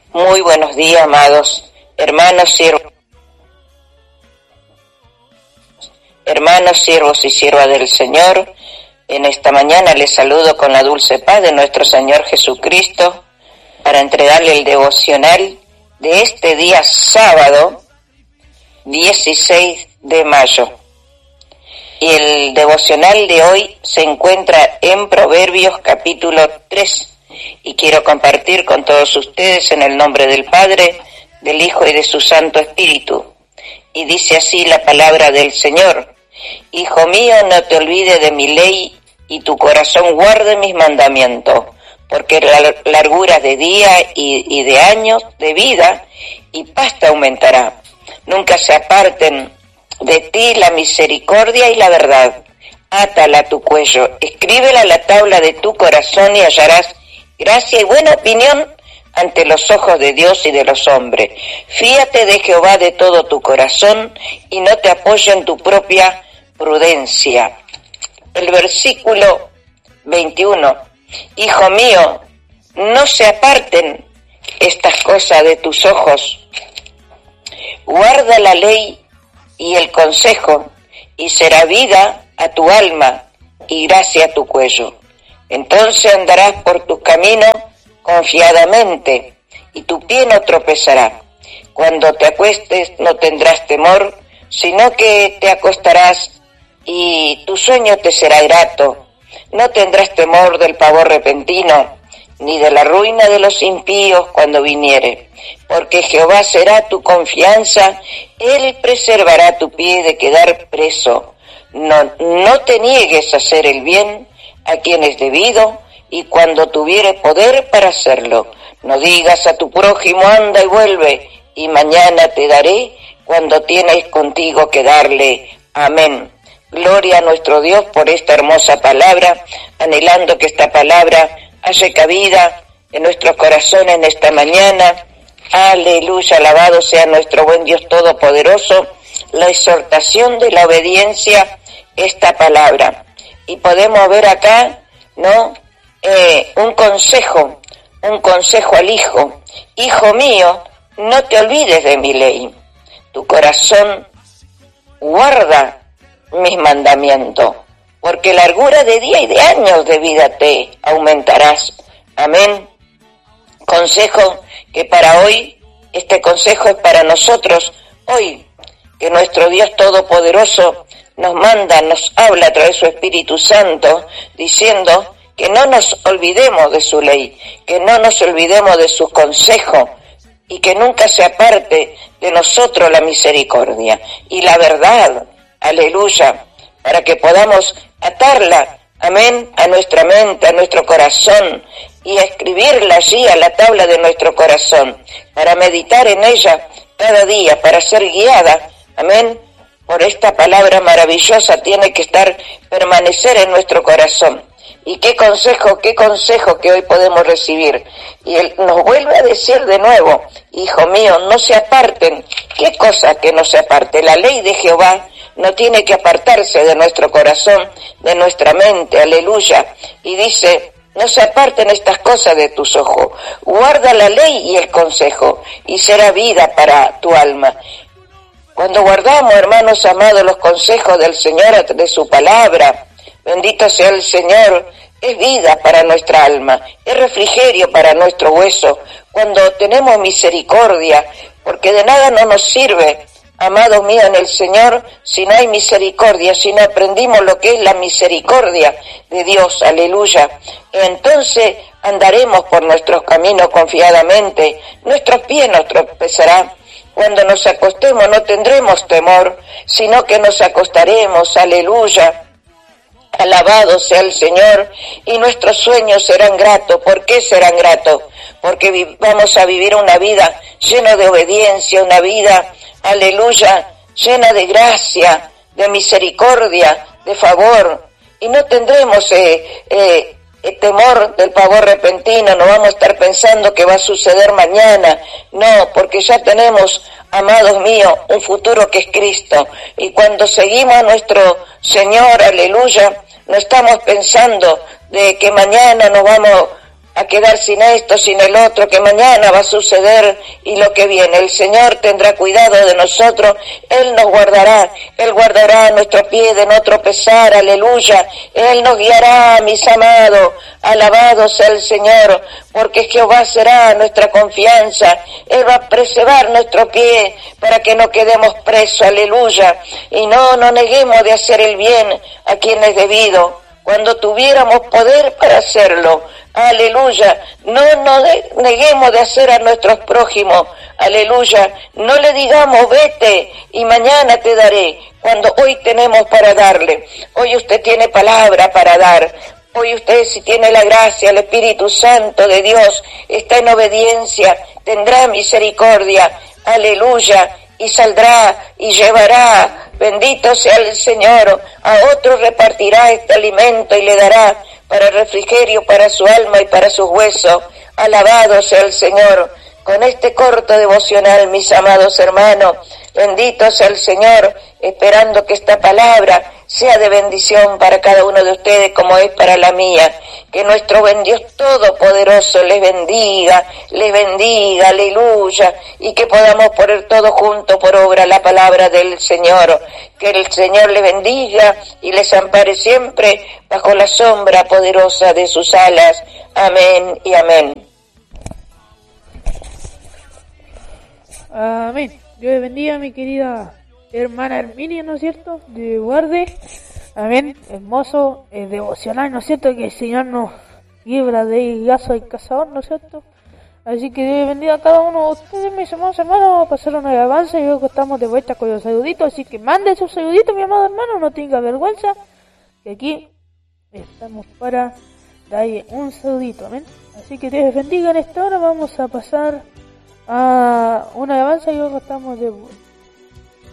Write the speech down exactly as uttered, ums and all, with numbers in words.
Muy buenos días, amados hermanos, siervos, hermanos, siervos y siervas del Señor. En esta mañana les saludo con la dulce paz de nuestro Señor Jesucristo para entregarle el devocional de este día sábado, dieciséis de mayo. Y el devocional de hoy se encuentra en Proverbios capítulo tres. Y quiero compartir con todos ustedes en el nombre del Padre, del Hijo y de su Santo Espíritu. Y dice así la palabra del Señor: Hijo mío, no te olvides de mi ley, y tu corazón guarde mis mandamientos, porque la largura de día y, y de años de vida, y paz te aumentará. Nunca se aparten de ti la misericordia y la verdad. Átala a tu cuello, escríbela a la tabla de tu corazón, y hallarás gracia y buena opinión ante los ojos de Dios y de los hombres. Fíate de Jehová de todo tu corazón, y no te apoye en tu propia prudencia. El versículo veintiuno: Hijo mío, no se aparten estas cosas de tus ojos. Guarda la ley y el consejo, y será vida a tu alma y gracia a tu cuello. Entonces andarás por tus caminos confiadamente, y tu pie no tropezará. Cuando te acuestes no tendrás temor, sino que te acostarás y tu sueño te será grato. No tendrás temor del pavor repentino, ni de la ruina de los impíos cuando viniere, porque Jehová será tu confianza, Él preservará tu pie de quedar preso. No, no te niegues a hacer el bien a quien es debido, y cuando tuviere poder para hacerlo. No digas a tu prójimo, anda y vuelve, y mañana te daré cuando tienes contigo que darle. Amén. Gloria a nuestro Dios por esta hermosa palabra, anhelando que esta palabra haya cabida en nuestros corazones en esta mañana. Aleluya, alabado sea nuestro buen Dios Todopoderoso. La exhortación de la obediencia, esta palabra. Y podemos ver acá, ¿no? Eh, un consejo, un consejo al hijo. Hijo mío, no te olvides de mi ley. Tu corazón guarda mis mandamientos, porque largura de día y de años de vida te aumentarás. Amén. Consejo que para hoy, este consejo es para nosotros hoy, que nuestro Dios Todopoderoso nos manda, nos habla a través de su Espíritu Santo, diciendo que no nos olvidemos de su ley, que no nos olvidemos de sus consejos, y que nunca se aparte de nosotros la misericordia y la verdad. Aleluya, para que podamos atarla, amén, a nuestra mente, a nuestro corazón, y escribirla allí a la tabla de nuestro corazón, para meditar en ella cada día, para ser guiada, amén, por esta palabra maravillosa. Tiene que estar, permanecer en nuestro corazón. Y qué consejo, qué consejo que hoy podemos recibir. Y Él nos vuelve a decir de nuevo: Hijo mío, no se aparten. ¿Qué cosa que no se aparte? La ley de Jehová no tiene que apartarse de nuestro corazón, de nuestra mente. Aleluya. Y dice: no se aparten estas cosas de tus ojos. Guarda la ley y el consejo, y será vida para tu alma. Cuando guardamos, hermanos amados, los consejos del Señor de su palabra, bendito sea el Señor, es vida para nuestra alma, es refrigerio para nuestro hueso. Cuando tenemos misericordia, porque de nada no nos sirve, amados míos en el Señor, si no hay misericordia, si no aprendimos lo que es la misericordia de Dios. Aleluya. Entonces andaremos por nuestros caminos confiadamente, nuestros pies nos tropezarán. Cuando nos acostemos no tendremos temor, sino que nos acostaremos. Aleluya. Alabado sea el Señor, y nuestros sueños serán gratos. ¿Por qué serán gratos? Porque vi- vamos a vivir una vida llena de obediencia, una vida, aleluya, llena de gracia, de misericordia, de favor, y no tendremos eh, eh, el temor del pavor repentino. No vamos a estar pensando que va a suceder mañana, no, porque ya tenemos, amados míos, un futuro que es Cristo, y cuando seguimos a nuestro Señor, aleluya, no estamos pensando de que mañana nos vamos a quedar sin esto, sin el otro, que mañana va a suceder y lo que viene. El Señor tendrá cuidado de nosotros, Él nos guardará, Él guardará nuestro pie de no tropezar, aleluya. Él nos guiará, mis amados, alabado sea el Señor, porque Jehová será nuestra confianza. Él va a preservar nuestro pie para que no quedemos presos, aleluya. Y no nos neguemos de hacer el bien a quien es debido, cuando tuviéramos poder para hacerlo, aleluya. No nos neguemos de hacer a nuestros prójimos, aleluya. No le digamos vete y mañana te daré, cuando hoy tenemos para darle. Hoy usted tiene palabra para dar. Hoy usted, si tiene la gracia, el Espíritu Santo de Dios, está en obediencia, tendrá misericordia, aleluya, y saldrá y llevará, bendito sea el Señor, a otro repartirá este alimento y le dará para refrigerio, para su alma y para sus huesos. Alabado sea el Señor. Con este corto devocional, mis amados hermanos, bendito sea el Señor, esperando que esta palabra sea de bendición para cada uno de ustedes como es para la mía. Que nuestro buen Dios Todopoderoso les bendiga, les bendiga, aleluya, y que podamos poner todo junto por obra la palabra del Señor. Que el Señor les bendiga y les ampare siempre bajo la sombra poderosa de sus alas. Amén y amén. Amén. Dios les bendiga, mi querida hermana Herminia, ¿no es cierto?, de Guarde. Amén. Hermoso, eh, devocional, ¿no es cierto?, que el Señor nos libra del lazo del cazador, ¿no es cierto? Así que Dios les bendiga a cada uno de ustedes, mis hermanos hermanos. Vamos a pasar una alabanza y luego estamos de vuelta con los saluditos. Así que manden sus saluditos, mi amado hermano, no tenga vergüenza, que aquí estamos para darle un saludito. Amén. Así que Dios les bendiga. En esta hora vamos a pasar a una alabanza y luego estamos de vuelta.